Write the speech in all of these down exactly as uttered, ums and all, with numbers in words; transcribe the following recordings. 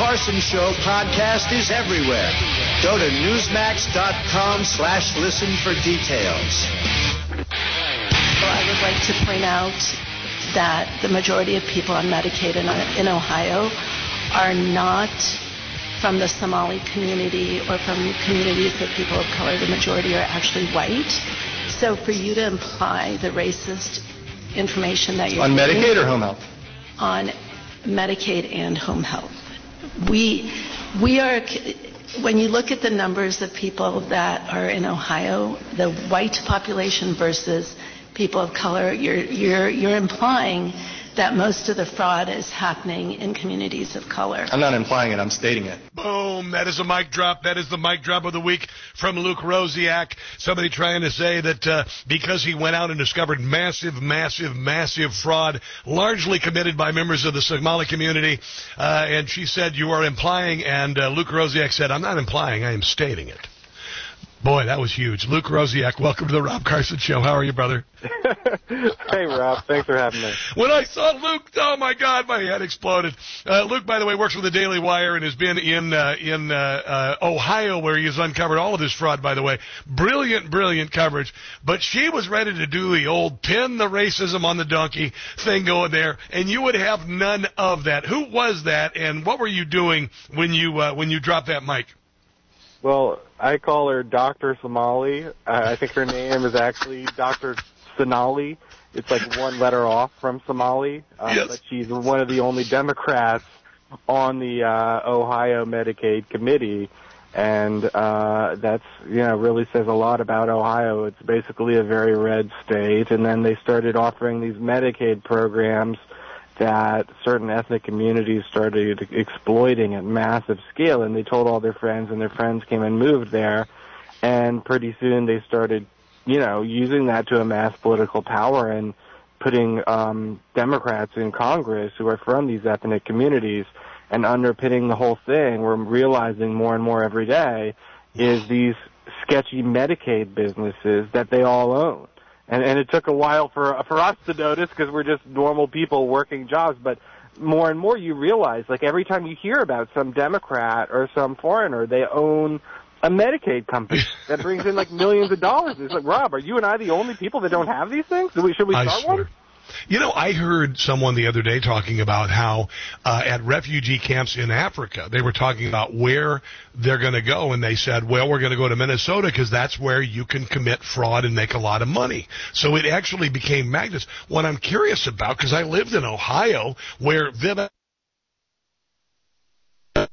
Carson Show podcast is everywhere. Go to newsmax.com slash listen for details. Well, I would like to point out that the majority of people on Medicaid in, in Ohio are not from the Somali community or from communities of people of color. The majority are actually white. So for you to imply the racist information that you're on Medicaid or home health? On Medicaid and home health. We, we are, when you look at the numbers of people that are in Ohio, the white population versus people of color, you're, you're, you're implying that most of the fraud is happening in communities of color. I'm not implying it, I'm stating it. Boom, that is a mic drop. That is the mic drop of the week from Luke Rosiak. Somebody trying to say that uh, because he went out and discovered massive, massive, massive fraud, largely committed by members of the Somali community, uh, and she said, you are implying, and uh, Luke Rosiak said, I'm not implying, I am stating it. Boy, that was huge. Luke Rosiak, welcome to the Rob Carson Show. How are you, brother? Hey, Rob. Thanks for having me. When I saw Luke, oh, my God, my head exploded. Uh, Luke, by the way, works with the Daily Wire and has been in uh, in uh, uh, Ohio, where he has uncovered all of this fraud, by the way. Brilliant, brilliant coverage. But she was ready to do the old pin the racism on the donkey thing going there, and you would have none of that. Who was that, and what were you doing when you uh, when you dropped that mic? Well, I call her Doctor Somali. Uh, I think her name is actually Doctor Sonali. It's like one letter off from Somali. Uh, yes. But she's one of the only Democrats on the uh, Ohio Medicaid committee. And uh, that's, you know, really says a lot about Ohio. It's basically a very red state. And then they started offering these Medicaid programs that certain ethnic communities started exploiting at massive scale, and they told all their friends, and their friends came and moved there, and pretty soon they started, you know, using that to amass political power and putting um, Democrats in Congress who are from these ethnic communities, and underpinning the whole thing, we're realizing more and more every day, is these sketchy Medicaid businesses that they all own. And, and it took a while for for us to notice because we're just normal people working jobs. But more and more you realize, like every time you hear about some Democrat or some foreigner, they own a Medicaid company that brings in like millions of dollars. It's like, Rob, are you and I the only people that don't have these things? Do we, should we start I swear. one? You know, I heard someone the other day talking about how uh, at refugee camps in Africa, they were talking about where they're going to go, and they said, well, we're going to go to Minnesota because that's where you can commit fraud and make a lot of money. So it actually became magnets. What I'm curious about, because I lived in Ohio, where Viv... Uh,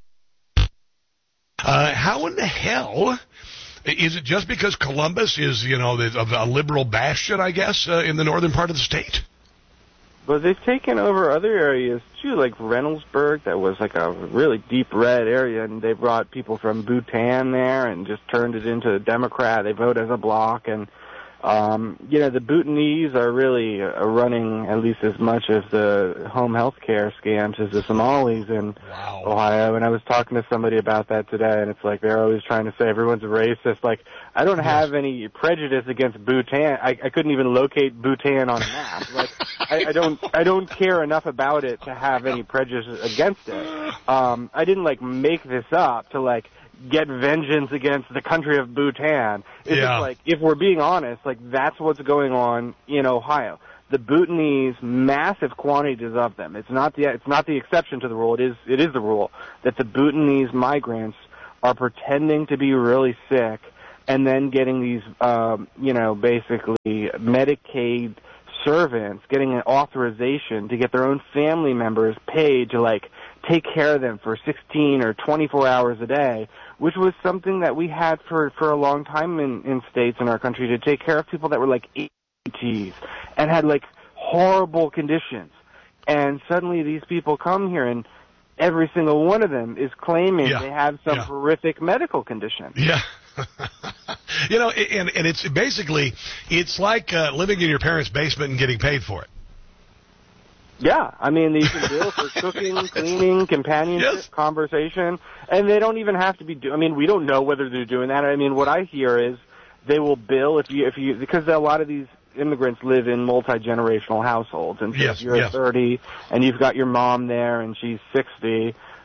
how in the hell... Is it just because Columbus is, you know, a liberal bastion, I guess, uh, in the northern part of the state? But they've taken over other areas, too, like Reynoldsburg, that was like a really deep red area, and they brought people from Bhutan there and just turned it into a Democrat. They vote as a bloc, and, um, you know, the Bhutanese are really uh, running at least as much of the home health care scams as the Somalis in wow. Ohio. And I was talking to somebody about that today, and it's like they're always trying to say everyone's racist. Like, I don't have any prejudice against Bhutan. I, I couldn't even locate Bhutan on a map. Like, I, I don't, I don't care enough about it to have any prejudice against it. Um, I didn't like make this up to like get vengeance against the country of Bhutan. It's yeah. just like, if we're being honest, like that's what's going on in Ohio. The Bhutanese, massive quantities of them. It's not the, it's not the exception to the rule. It is, it is the rule that the Bhutanese migrants are pretending to be really sick and then getting these, um, you know, basically Medicaid servants getting an authorization to get their own family members paid to like take care of them for sixteen or twenty-four hours a day, which was something that we had for for a long time in in states in our country, to take care of people that were like eighties and had like horrible conditions. And suddenly these people come here, and every single one of them is claiming yeah. they have some yeah. horrific medical condition. Yeah. You know, and, and it's basically, it's like uh, living in your parents' basement and getting paid for it. Yeah, I mean, they can bill for cooking, cleaning, companionship, yes. conversation, and they don't even have to be do- I mean, we don't know whether they're doing that. I mean, what I hear is they will bill if you, if you, because a lot of these immigrants live in multi-generational households, and so yes, if you're yes. thirty and you've got your mom there and she's sixty,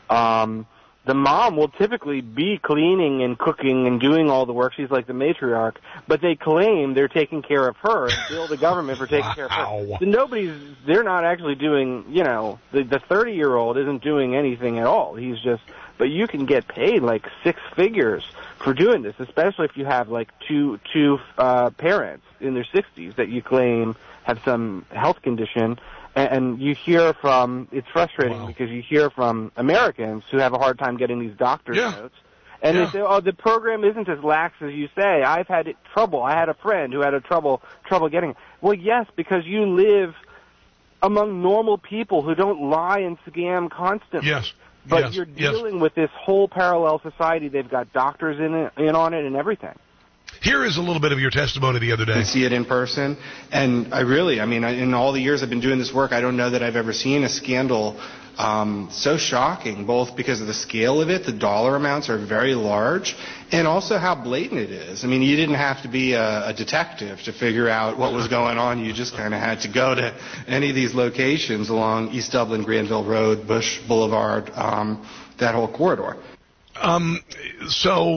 um, the mom will typically be cleaning and cooking and doing all the work. She's like the matriarch, but they claim they're taking care of her and bill the government for taking wow. care of her. So nobody's, they're not actually doing, you know, the the thirty-year-old isn't doing anything at all. He's just, but you can get paid like six figures for doing this, especially if you have like two two uh, parents in their sixties that you claim have some health condition. And you hear from, it's frustrating wow. because you hear from Americans who have a hard time getting these doctor's yeah. notes. And yeah. they say, oh, the program isn't as lax as you say. I've had it, trouble. I had a friend who had a trouble trouble getting it. Well, yes, because you live among normal people who don't lie and scam constantly. Yes. But yes. you're yes. dealing with this whole parallel society. They've got doctors in it, in on it and everything. Here is a little bit of your testimony the other day. I see it in person, and I really, I mean, I, in all the years I've been doing this work, I don't know that I've ever seen a scandal um, so shocking, both because of the scale of it, the dollar amounts are very large, and also how blatant it is. I mean, you didn't have to be a, a detective to figure out what was going on. You just kind of had to go to any of these locations along East Dublin, Granville Road, Bush Boulevard, um, that whole corridor. Um, so...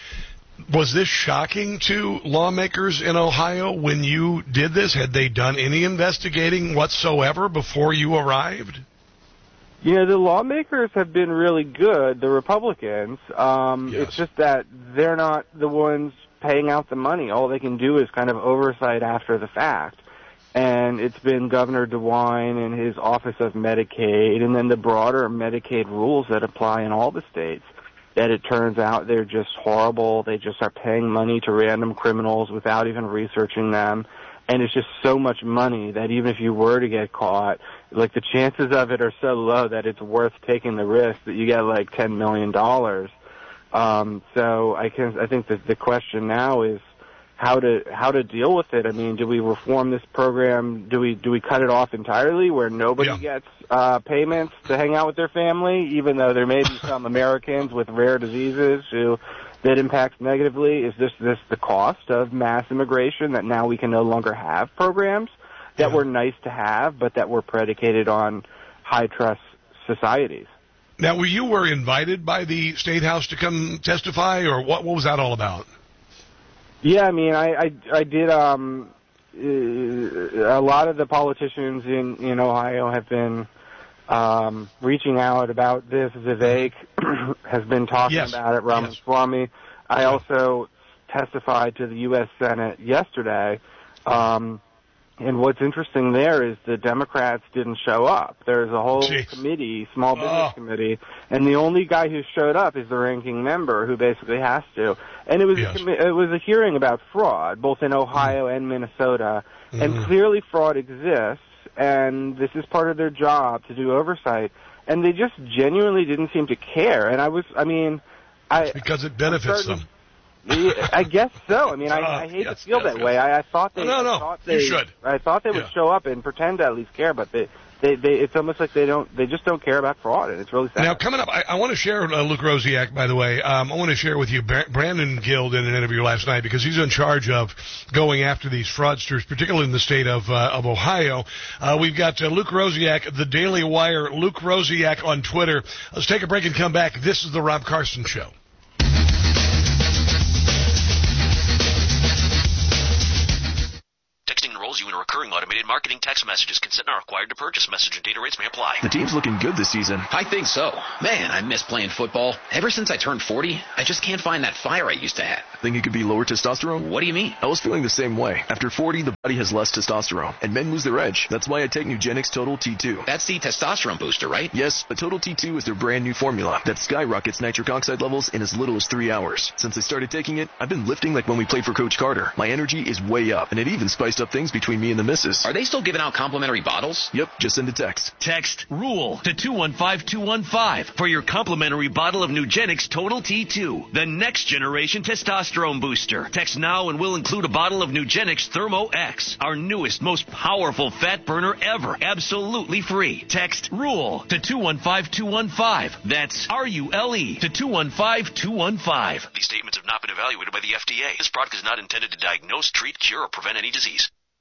Was this shocking to lawmakers in Ohio when you did this? Had they done any investigating whatsoever before you arrived? You know, the lawmakers have been really good, the Republicans. Um, yes. It's just that they're not the ones paying out the money. All they can do is kind of oversight after the fact. And it's been Governor DeWine and his Office of Medicaid, and then the broader Medicaid rules that apply in all the states, that it turns out they're just horrible. They just are paying money to random criminals without even researching them. And it's just so much money that even if you were to get caught, like the chances of it are so low that it's worth taking the risk that you get like ten million dollars. Um, so I can, I think that the question now is how to, how to deal with it. I mean, do we reform this program? Do we, do we cut it off entirely where nobody yeah. gets uh, payments to hang out with their family, even though there may be some Americans with rare diseases who that impacts negatively? Is this this the cost of mass immigration, that now we can no longer have programs that yeah. were nice to have, but that were predicated on high-trust societies? Now, you were invited by the State House to come testify, or what, what was that all about? Yeah, I mean, I, I, I did, um, uh, a lot of the politicians in, in Ohio have been um, reaching out about this. Vivek has been talking yes. about it, Ramaswamy. Yes. I also testified to the U S Senate yesterday, um, and what's interesting there is the Democrats didn't show up. There's a whole Jeez. committee, small business oh. committee, and the only guy who showed up is the ranking member, who basically has to. And it was yes. a commi- it was a hearing about fraud, both in Ohio mm. and Minnesota, mm-hmm. and clearly fraud exists, and this is part of their job to do oversight. And they just genuinely didn't seem to care. And I was, I mean, I it's because it benefits them. I guess so. I mean, I, I hate yes, to feel yes, that yes. way. I, I thought they, no, no, no. thought they, you should. I thought they would yeah. show up and pretend to at least care, but they, they, they, it's almost like they don't, they just don't care about fraud, and it's really sad. Now, coming up, I, I want to share, uh, Luke Rosiak, by the way, um, I want to share with you Bra- Brandon Gill did an interview last night, because he's in charge of going after these fraudsters, particularly in the state of uh, of Ohio. Uh, we've got uh, Luke Rosiak, the Daily Wire, Luke Rosiak on Twitter. Let's take a break and come back. This is the Rob Carson Show. Enrolls you in recurring automated marketing text messages. Consent not required to purchase. Message and data rates may apply. The team's looking good this season. I think so. Man, I miss playing football. Ever since I turned forty, I just can't find that fire I used to have. Think it could be lower testosterone? What do you mean? I was feeling the same way. After forty, the body has less testosterone, and men lose their edge. That's why I take Nugenix Total T two. That's the testosterone booster, right? Yes, but Total T two is their brand new formula that skyrockets nitric oxide levels in as little as three hours. Since I started taking it, I've been lifting like when we played for Coach Carter. My energy is way up, and it even spiced up things between me and the missus. Are they still giving out complimentary bottles? Yep, just send a text. Text RULE to two one five two one five for your complimentary bottle of Nugenix Total T two, the next generation testosterone booster. Text now and we'll include a bottle of Nugenix Thermo X, our newest, most powerful fat burner ever, absolutely free. Text RULE to two one five two one five. That's R U L E to two one five two one five. These statements have not been evaluated by the F D A. This product is not intended to diagnose, treat, cure, or prevent any disease.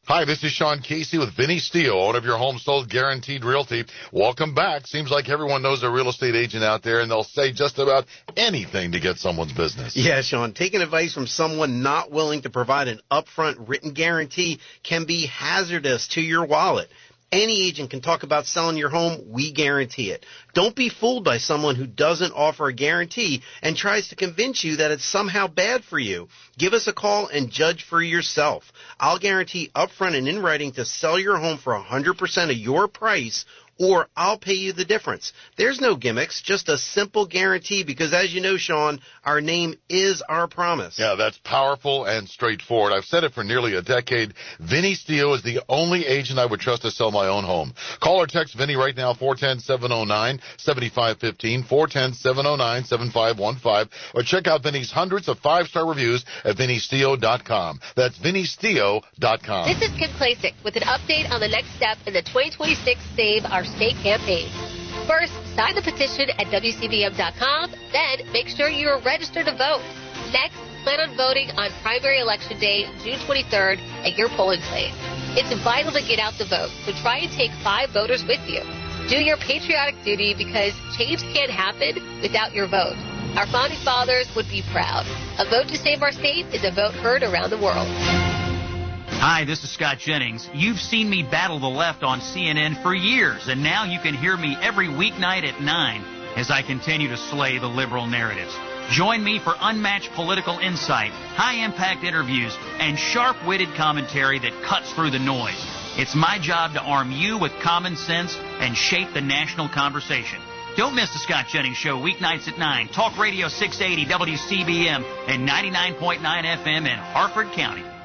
Hi, this is Sean Casey with Vinny Steele, owner of Your Home Sold Guaranteed Realty. Welcome back. Seems like everyone knows a real estate agent out there, and they'll say just about anything to get someone's business. Yeah, Sean, taking advice from someone not willing to provide an upfront written guarantee can be hazardous to your wallet. Any agent can talk about selling your home. We guarantee it. Don't be fooled by someone who doesn't offer a guarantee and tries to convince you that it's somehow bad for you. Give us a call and judge for yourself. I'll guarantee upfront and in writing to sell your home for one hundred percent of your price, or I'll pay you the difference. There's no gimmicks, just a simple guarantee because, as you know, Sean, our name is our promise. Yeah, that's powerful and straightforward. I've said it for nearly a decade. Vinny Steele is the only agent I would trust to sell my own home. Call or text Vinny right now, four one zero, seven zero nine, seven five one five, four one zero, seven zero nine, seven five one five, or check out Vinny's hundreds of five-star reviews at vinny steele dot com. That's vinny steele dot com. This is Kim Klasick with an update on the next step in the twenty twenty-six Save Our State campaign. First, sign the petition at W C B M dot com. Then, make sure you are registered to vote. Next, plan on voting on primary election day, June twenty-third, at your polling place. It's vital to get out the vote, so try and take five voters with you. Do your patriotic duty because change can't happen without your vote. Our founding fathers would be proud. A vote to save our state is a vote heard around the world. Hi, this is Scott Jennings. You've seen me battle the left on C N N for years, and now you can hear me every weeknight at nine as I continue to slay the liberal narratives. Join me for unmatched political insight, high-impact interviews, and sharp-witted commentary that cuts through the noise. It's my job to arm you with common sense and shape the national conversation. Don't miss the Scott Jennings Show weeknights at nine. Talk Radio six eighty W C B M and ninety-nine point nine F M in Harford County.